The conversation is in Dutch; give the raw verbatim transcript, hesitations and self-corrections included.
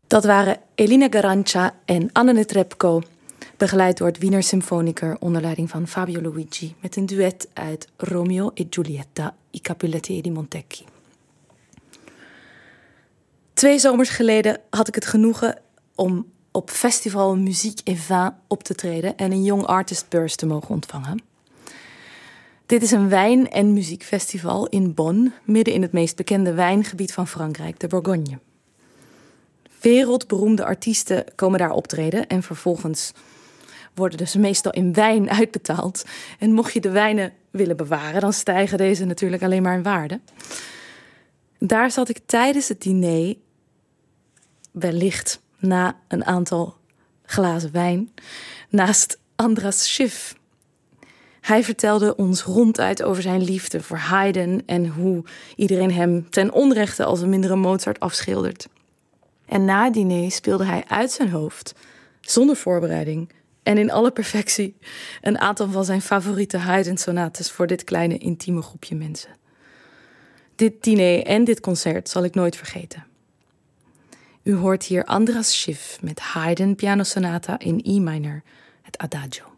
Dat waren Elina Garanca en Anne Netrebko, begeleid door het Wiener Symfoniker onder leiding van Fabio Luigi, met een duet uit Romeo e Giulietta, I Capuletti di Montecchi. Twee zomers geleden had ik het genoegen om op festival Musique et Vin op te treden en een Young Artist Beurs te mogen ontvangen. Dit is een wijn- en muziekfestival in Bonn, midden in het meest bekende wijngebied van Frankrijk, de Bourgogne. Wereldberoemde artiesten komen daar optreden en vervolgens worden dus meestal in wijn uitbetaald. En mocht je de wijnen willen bewaren, dan stijgen deze natuurlijk alleen maar in waarde. Daar zat ik tijdens het diner, wellicht na een aantal glazen wijn, naast Andras Schiff. Hij vertelde ons ronduit over zijn liefde voor Haydn en hoe iedereen hem ten onrechte als een mindere Mozart afschildert. En na het diner speelde hij uit zijn hoofd, zonder voorbereiding en in alle perfectie, een aantal van zijn favoriete Haydn-sonates voor dit kleine intieme groepje mensen. Dit diner en dit concert zal ik nooit vergeten. U hoort hier Andras Schiff met Haydn pianosonata in E minor, het Adagio.